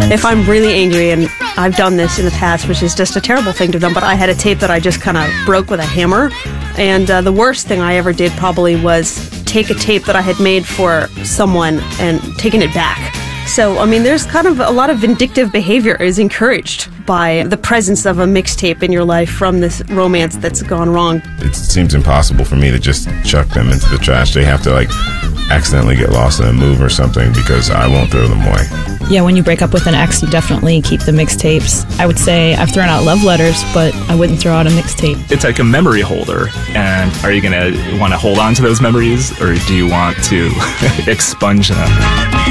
If I'm really angry, and I've done this in the past, which is just a terrible thing to have done, but I had a tape that I just kind of broke with a hammer. And the worst thing I ever did probably was take a tape that I had made for someone and taken it back. So, I mean, there's kind of a lot of vindictive behavior is encouraged by the presence of a mixtape in your life from this romance that's gone wrong. It seems impossible for me to just chuck them into the trash. They have to, like, accidentally get lost in a move or something because I won't throw them away. Yeah, when you break up with an ex, you definitely keep the mixtapes. I would say I've thrown out love letters, but I wouldn't throw out a mixtape. It's like a memory holder. And are you going to want to hold on to those memories, or do you want to expunge them?